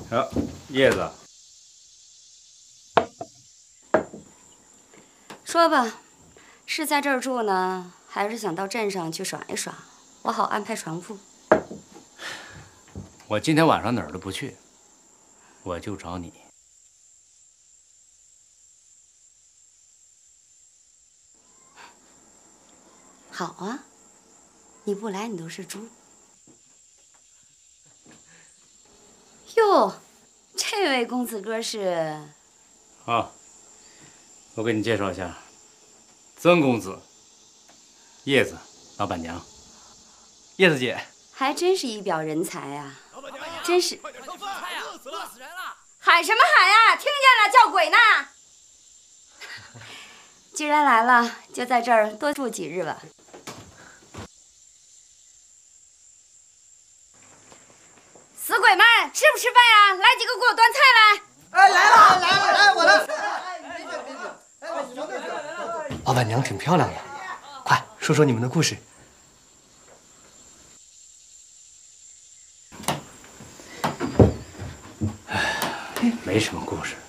叶子， 说吧，是在这儿住呢，还是想到镇上去耍一耍？我好安排船夫。 我今天晚上哪儿都不去，我就找你。 好啊，你不来，你都是猪。哟，这位公子哥是？ 啊，我给你介绍一下，曾公子，叶子老板娘， 叶子姐， 还真是一表人才啊！真是， 快点上饭！菜呀，饿死人了！ 喊什么喊呀？听见了，叫鬼呢！既然来了，就在这儿多住几日吧。死鬼们，吃不吃饭呀？来几个给我端菜来！ 哎，来了，来了，哎，我来。 老板娘挺漂亮的，快说说你们的故事。 没什么故事。